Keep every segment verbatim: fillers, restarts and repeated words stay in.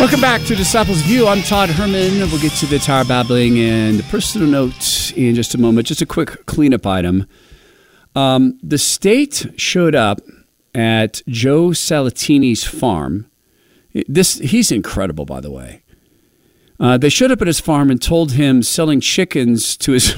Welcome back to Disciples View. I'm Todd Herman. We'll get to the tire babbling and the personal notes in just a moment. Just a quick cleanup item. Um, the state showed up at Joe Salatini's farm. This he's incredible, by the way. Uh, they showed up at his farm and told him selling chickens to his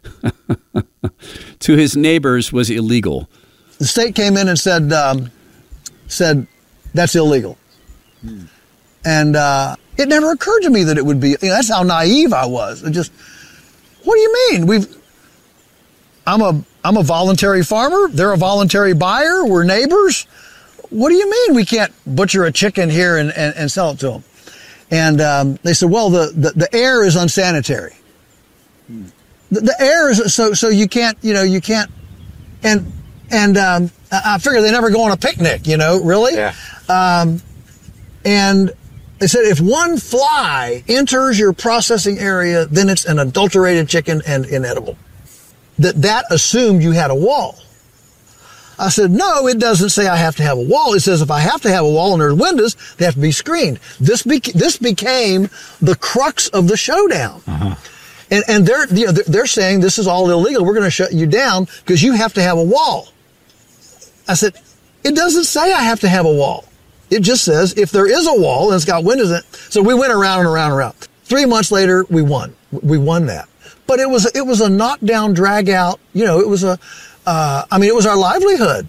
to his neighbors was illegal. The state came in and said um, said that's illegal. Hmm. And uh, it never occurred to me that it would be. You know, that's how naive I was. It just, what do you mean? We've. I'm a I'm a voluntary farmer. They're a voluntary buyer. We're neighbors. What do you mean we can't butcher a chicken here and, and, and sell it to them? And um, they said, well, the, the, the air is unsanitary. Hmm. The, the air is so so you can't you know you can't. And and um, I figure they never go on a picnic. You know, really. Yeah. Um, and. They said if one fly enters your processing area, then it's an adulterated chicken and inedible. That that assumed you had a wall. I said, no, it doesn't say I have to have a wall. It says if I have to have a wall and there's windows, they have to be screened. This be, this became the crux of the showdown. Uh-huh. And and they're you know they're saying this is all illegal. We're going to shut you down because you have to have a wall. I said, it doesn't say I have to have a wall. It just says if there is a wall and it's got windows in it. So we went around and around and around. Three months later, we won. We won that. But it was it was a knockdown, drag out. You know, it was a. Uh, I mean, it was our livelihood.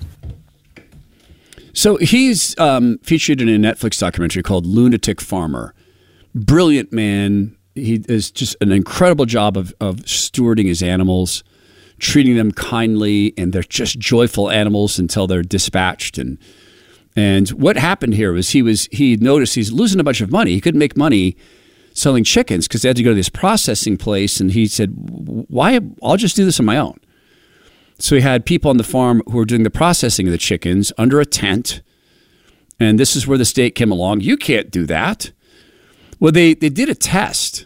So he's um, featured in a Netflix documentary called Lunatic Farmer. Brilliant man. He does just an incredible job of of stewarding his animals, treating them kindly, and they're just joyful animals until they're dispatched. And. And what happened here was he was he noticed he's losing a bunch of money. He couldn't make money selling chickens because they had to go to this processing place. And he said, why? I'll just do this on my own. So he had people on the farm who were doing the processing of the chickens under a tent. And this is where the state came along. You can't do that. Well, they, they did a test.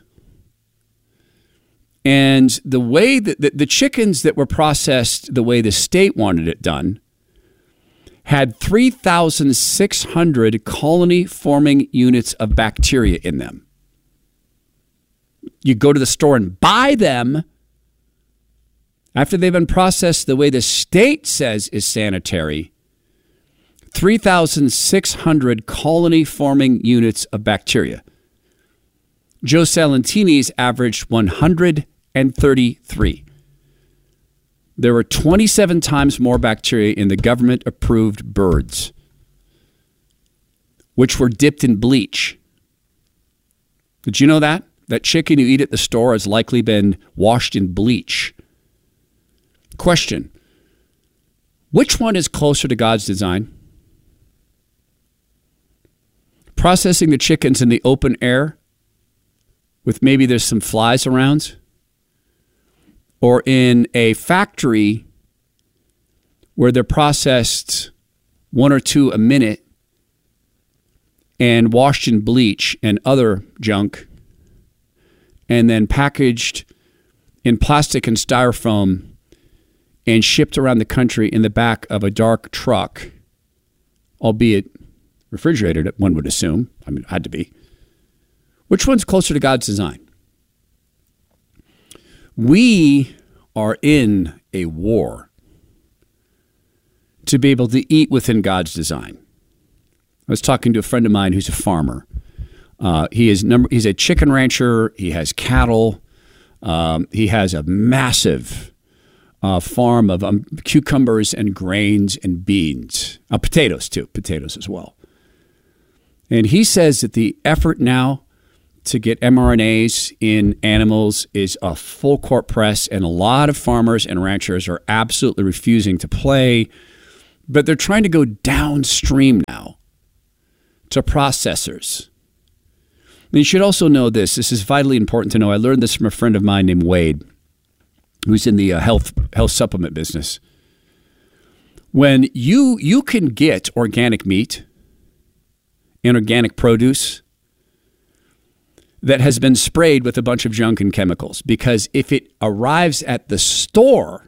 And the way that the, the chickens that were processed the way the state wanted it done had three thousand six hundred colony-forming units of bacteria in them. You go to the store and buy them after they've been processed the way the state says is sanitary. three thousand six hundred colony-forming units of bacteria. Joe Salantini's averaged one hundred thirty-three. There were twenty-seven times more bacteria in the government-approved birds, which were dipped in bleach. Did you know that? That chicken you eat at the store has likely been washed in bleach. Question: which one is closer to God's design? Processing the chickens in the open air with maybe there's some flies around? Or in a factory where they're processed one or two a minute and washed in bleach and other junk and then packaged in plastic and styrofoam and shipped around the country in the back of a dark truck, albeit refrigerated, one would assume. I mean, it had to be. Which one's closer to God's design? We are in a war to be able to eat within God's design. I was talking to a friend of mine who's a farmer. Uh, he is number. He's a chicken rancher. He has cattle. Um, he has a massive uh, farm of um, cucumbers and grains and beans. Uh, potatoes, too. Potatoes as well. And he says that the effort now to get mRNAs in animals is a full court press, and a lot of farmers and ranchers are absolutely refusing to play, but they're trying to go downstream now to processors. And you should also know this. This is vitally important to know. I learned this from a friend of mine named Wade, who's in the uh, health health supplement business. When you you can get organic meat and organic produce that has been sprayed with a bunch of junk and chemicals, because if it arrives at the store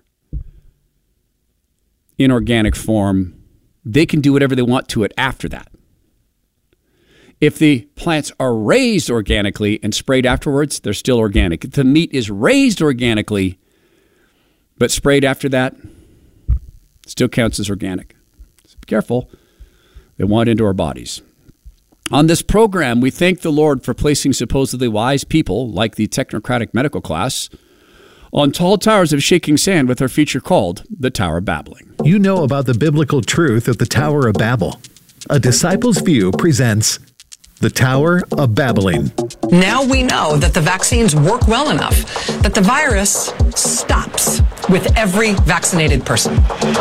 in organic form, they can do whatever they want to it after that. If the plants are raised organically and sprayed afterwards, they're still organic. If the meat is raised organically but sprayed after that, it still counts as organic. So be careful. They want into our bodies. On this program, we thank the Lord for placing supposedly wise people, like the technocratic medical class, on tall towers of shaking sand with our feature called The Tower of Babbling. You know about the biblical truth of the Tower of Babel. A Disciple's View presents The Tower of Babbling. Now we know that the vaccines work well enough that the virus stops with every vaccinated person.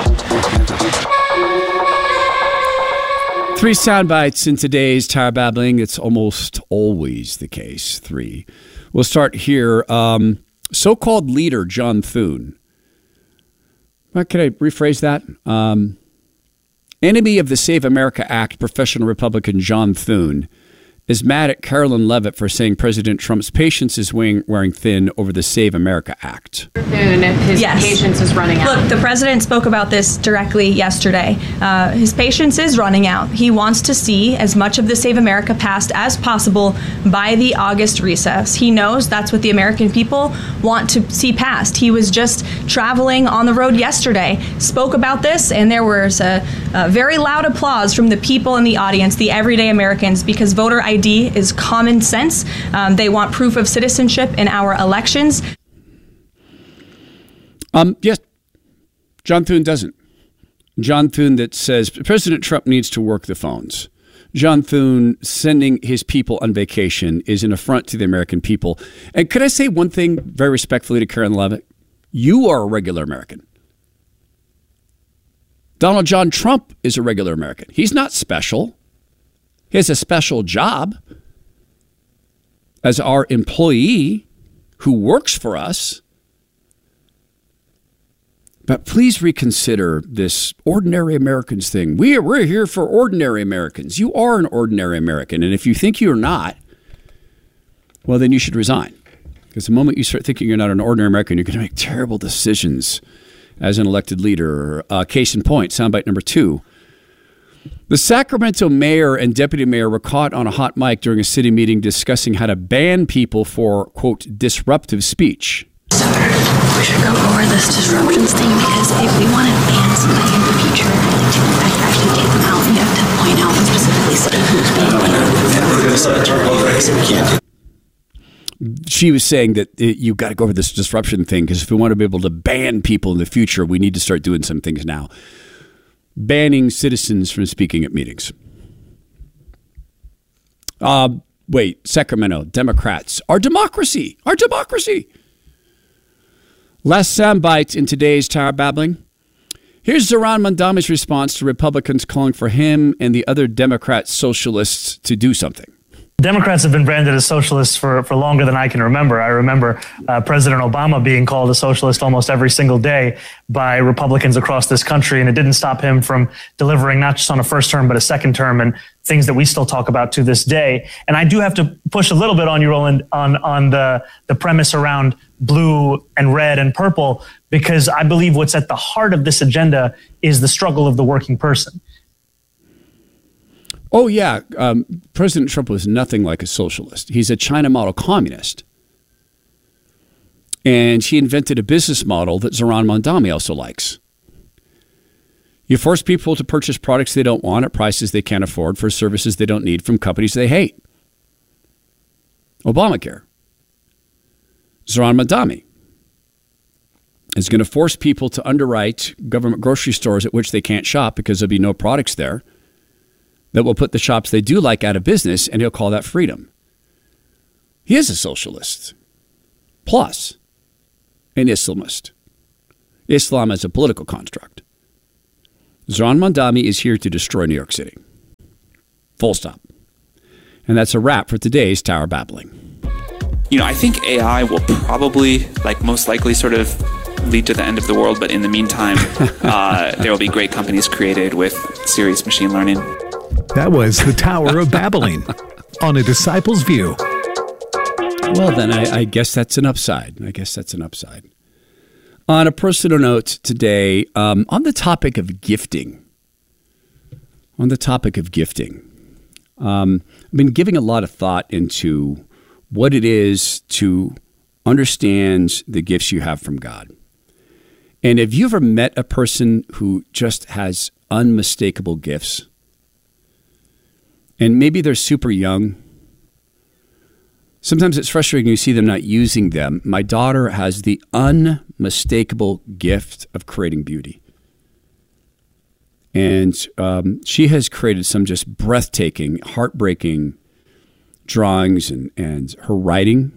Three sound bites in today's Tower Babbling. It's almost always the case. Three. We'll start here. Um, so-called leader John Thune. Well, can I rephrase that? Um, enemy of the Save America Act, professional Republican John Thune is mad at Carolyn Leavitt for saying President Trump's patience is wearing, wearing thin over the Save America Act. Thune, his yes. patience is running out. Look, the president spoke about this directly yesterday. Uh, his patience is running out. He wants to see as much of the Save America passed as possible by the August recess. He knows that's what the American people want to see passed. He was just traveling on the road yesterday, spoke about this, and there was a, a very loud applause from the people in the audience, the everyday Americans, because voter I D is common sense. Um, they want proof of citizenship in our elections. Um, yes, John Thune doesn't. John Thune that says President Trump needs to work the phones. John Thune sending his people on vacation is an affront to the American people. And could I say one thing very respectfully to Karen Leavitt? You are a regular American. Donald John Trump is a regular American. He's not special. He has a special job as our employee who works for us. But please reconsider this ordinary Americans thing. We are, we're here for ordinary Americans. You are an ordinary American. And if you think you're not, well, then you should resign. Because the moment you start thinking you're not an ordinary American, you're going to make terrible decisions as an elected leader. Uh, case in point, soundbite number two. The Sacramento mayor and deputy mayor were caught on a hot mic during a city meeting discussing how to ban people for, quote, disruptive speech. So we should go over this disruptions thing because if we want to ban somebody in the future, like to in fact actually take them out, we have to point out and specifically say who's being banned. She was saying that it, you got to go over this disruption thing because if we want to be able to ban people in the future, we need to start doing some things now. Banning citizens from speaking at meetings. Uh, wait, Sacramento, Democrats. Our democracy, our democracy. Last soundbite in today's Tower Babbling. Here's Zohran Mamdani's response to Republicans calling for him and the other Democrat socialists to do something. Democrats have been branded as socialists for, for longer than I can remember. I remember uh, President Obama being called a socialist almost every single day by Republicans across this country, and it didn't stop him from delivering not just on a first term, but a second term, and things that we still talk about to this day. And I do have to push a little bit on you, Roland, on, on the, the premise around blue and red and purple, because I believe what's at the heart of this agenda is the struggle of the working person. Oh, yeah. Um, President Trump was nothing like a socialist. He's a China model communist. And he invented a business model that Zohran Mamdani also likes. You force people to purchase products they don't want at prices they can't afford for services they don't need from companies they hate. Obamacare. Zohran Mamdani is going to force people to underwrite government grocery stores at which they can't shop because there'll be no products there. That will put the shops they do like out of business, and he'll call that freedom. He is a socialist, plus an Islamist. Islam as a political construct. Zohran Mamdani is here to destroy New York City. Full stop. And that's a wrap for today's Tower Babbling. You know, I think A I will probably, like most likely, sort of lead to the end of the world. But in the meantime, uh, there will be great companies created with serious machine learning. That was the Tower of Babbling on A Disciple's View. Well, then I, I guess that's an upside. I guess that's an upside. On a personal note today, um, on the topic of gifting, on the topic of gifting, Um, I've been giving a lot of thought into what it is to understand the gifts you have from God. And have you ever met a person who just has unmistakable gifts? And maybe they're super young. Sometimes it's frustrating you see them not using them. My daughter has the unmistakable gift of creating beauty. And um, she has created some just breathtaking, heartbreaking drawings and, and her writing.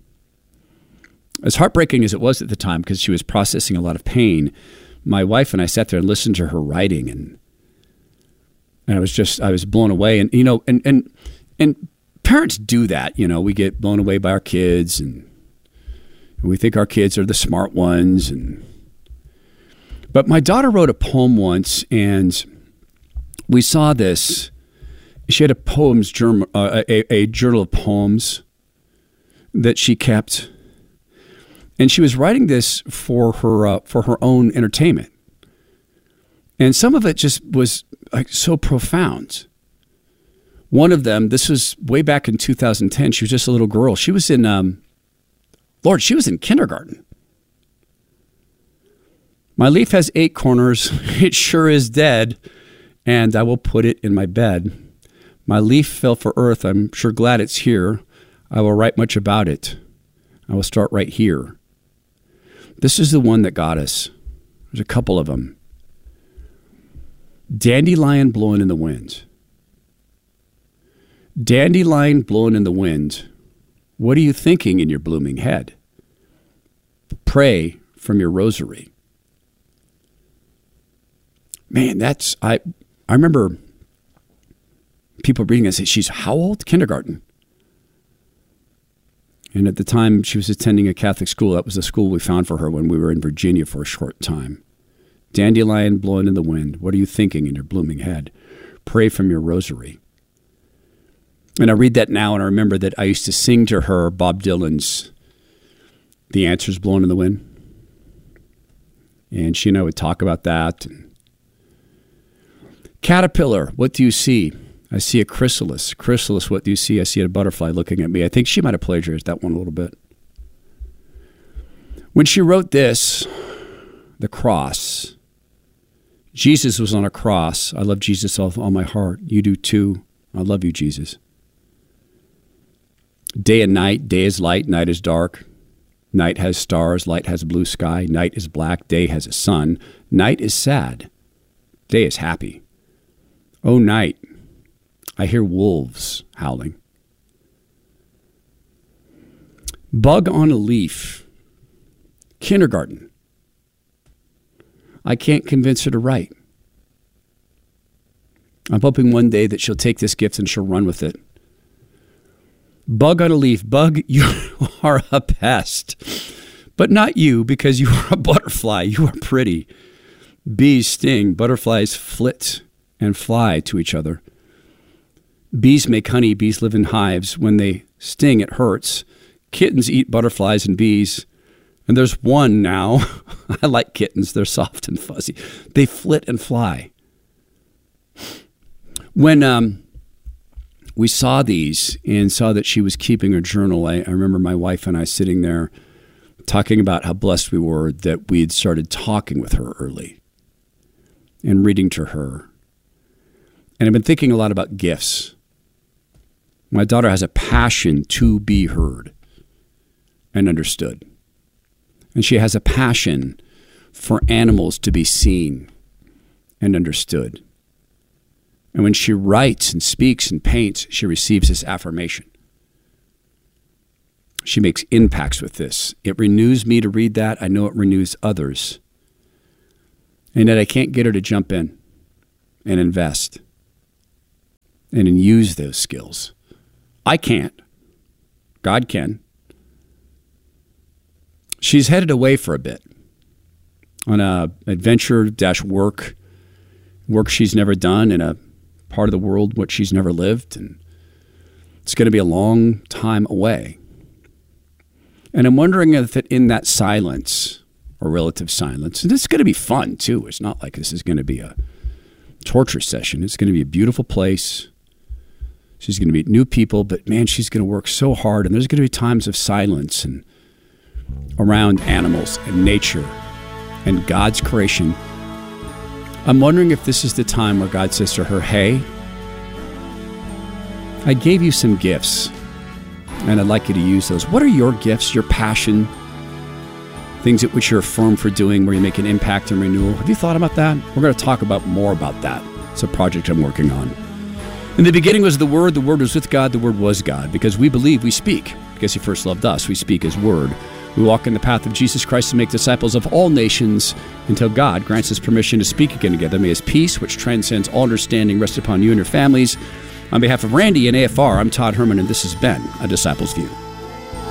As heartbreaking as it was at the time, because she was processing a lot of pain, my wife and I sat there and listened to her writing, and and I was just I was blown away. And you know, and and and parents do that. You know, we get blown away by our kids, and, and we think our kids are the smart ones. And but my daughter wrote a poem once, and we saw this. She had a poems journal, uh, a, a journal of poems that she kept. And she was writing this for her uh, for her own entertainment, and some of it just was like so profound. One of them, this was way back in two thousand ten. She was just a little girl. She was in, um, Lord, she was in kindergarten. My leaf has eight corners. It sure is dead, and I will put it in my bed. My leaf fell for earth. I'm sure glad it's here. I will write much about it. I will start right here. This is the one that got us. There's a couple of them. Dandelion blowing in the wind. Dandelion blowing in the wind. What are you thinking in your blooming head? Pray from your rosary. Man, that's, I I remember people reading and say, she's how old? Kindergarten. And at the time, she was attending a Catholic school. That was the school we found for her when we were in Virginia for a short time. Dandelion blowing in the wind. What are you thinking in your blooming head? Pray from your rosary. And I read that now, and I remember that I used to sing to her Bob Dylan's The Answer's Blowing in the Wind. And she and I would talk about that. Caterpillar, what do you see? I see a chrysalis. Chrysalis, what do you see? I see a butterfly looking at me. I think she might have plagiarized that one a little bit. When she wrote this, the cross, Jesus was on a cross. I love Jesus with all my heart. You do too. I love you, Jesus. Day and night, day is light, night is dark. Night has stars, light has blue sky. Night is black, day has a sun. Night is sad, day is happy. Oh, night. I hear wolves howling. Bug on a leaf. Kindergarten. I can't convince her to write. I'm hoping one day that she'll take this gift and she'll run with it. Bug on a leaf. Bug, you are a pest. But not you, because you are a butterfly. You are pretty. Bees sting. Butterflies flit and fly to each other. Bees make honey. Bees live in hives. When they sting, it hurts. Kittens eat butterflies and bees. And there's one now. I like kittens. They're soft and fuzzy. They flit and fly. When um, we saw these and saw that she was keeping her journal, I, I remember my wife and I sitting there talking about how blessed we were that we had started talking with her early and reading to her. And I've been thinking a lot about gifts. My daughter has a passion to be heard and understood. And she has a passion for animals to be seen and understood. And when she writes and speaks and paints, she receives this affirmation. She makes impacts with this. It renews me to read that. I know it renews others. And yet I can't get her to jump in and invest and then use those skills. I can't. God can. She's headed away for a bit on a adventure dash work, work she's never done in a part of the world what she's never lived, and it's going to be a long time away. And I'm wondering if it, in that silence or relative silence, and this is going to be fun too. It's not like this is going to be a torture session. It's going to be a beautiful place. She's going to meet new people, but man, she's going to work so hard. And there's going to be times of silence and around animals and nature and God's creation. I'm wondering if this is the time where God says to her, hey, I gave you some gifts, and I'd like you to use those. What are your gifts, your passion, things at which you're affirmed for doing, where you make an impact and renewal? Have you thought about that? We're going to talk about more about that. It's a project I'm working on. In the beginning was the Word. The Word was with God. The Word was God. Because we believe, we speak. Because He first loved us, we speak His Word. We walk in the path of Jesus Christ to make disciples of all nations until God grants us permission to speak again together. May His peace, which transcends all understanding, rest upon you and your families. On behalf of Randy and A F R, I'm Todd Herman, and this has been A Disciple's View.